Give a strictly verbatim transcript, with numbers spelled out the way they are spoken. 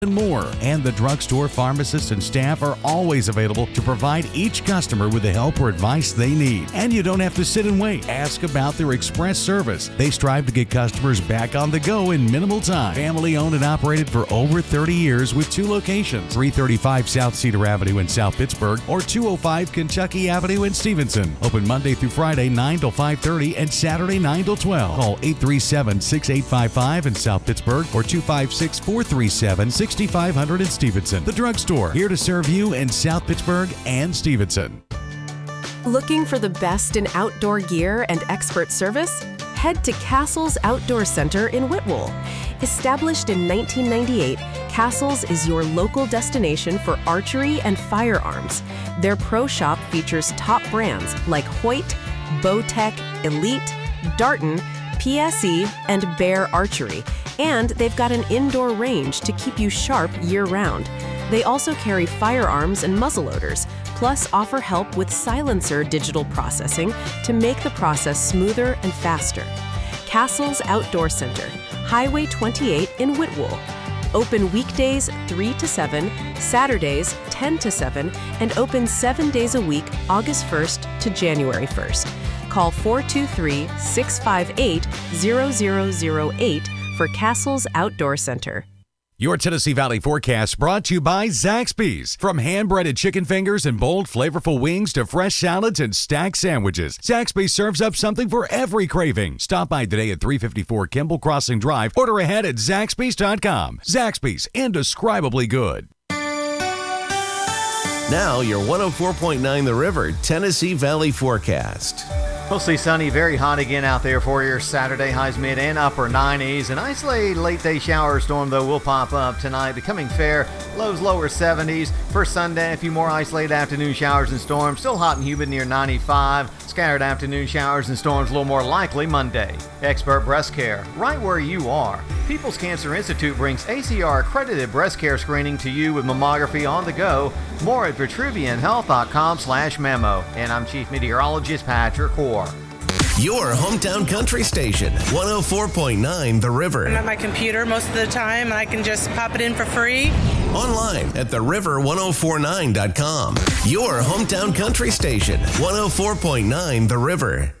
and more. And the drugstore pharmacists and staff are always available to provide each customer with the help or advice they need. And you don't have to sit and wait. Ask about their express service. They strive to get customers back on the go in minimal time. Family owned and operated for over thirty years with two locations, three thirty-five South Cedar Avenue in South Pittsburgh or two oh five Kentucky Avenue in Stevenson. Open Monday through Friday nine till five thirty and Saturday nine till twelve. Call eight three seven, six eight five five in South Pittsburgh or two five six, four three seven, six five zero zero in Stevenson. The Drugstore, here to serve you in South Pittsburgh and Stevenson. Looking for the best in outdoor gear and expert service? Head to Castles Outdoor Center in Whitwell. Established in nineteen ninety-eight, Castles is your local destination for archery and firearms. Their pro shop features top brands like Hoyt, Bowtech, Elite, Darton, P S E, and Bear Archery. And they've got an indoor range to keep you sharp year-round. They also carry firearms and muzzleloaders, plus offer help with silencer digital processing to make the process smoother and faster. Castles Outdoor Center, Highway twenty-eight in Whitwell. Open weekdays three to seven, Saturdays ten to seven, and open seven days a week, August first to January first. Call four two three, six five eight, zero zero zero eight for Castles Outdoor Center. Your Tennessee Valley forecast brought to you by Zaxby's. From hand-breaded chicken fingers and bold, flavorful wings to fresh salads and stacked sandwiches, Zaxby's serves up something for every craving. Stop by today at three fifty-four Kimball Crossing Drive. Order ahead at Zaxby's dot com. Zaxby's, indescribably good. Now your one oh four point nine The River Tennessee Valley forecast. Mostly sunny, very hot again out there for your Saturday. Highs mid and upper nineties. An isolated late day shower storm, though, will pop up tonight, becoming fair. Lows lower seventies. For Sunday, a few more isolated afternoon showers and storms. Still hot and humid near ninety-five. Scattered afternoon showers and storms a little more likely Monday. Expert breast care, right where you are. People's Cancer Institute brings A C R accredited breast care screening to you with mammography on the go. More at vitruvian health dot com slash memo. And I'm Chief Meteorologist Patrick Hoare. Your hometown country station, one oh four point nine The River. I'm at my computer most of the time, and I can just pop it in for free. Online at the river ten forty-nine dot com. Your hometown country station, one oh four point nine The River.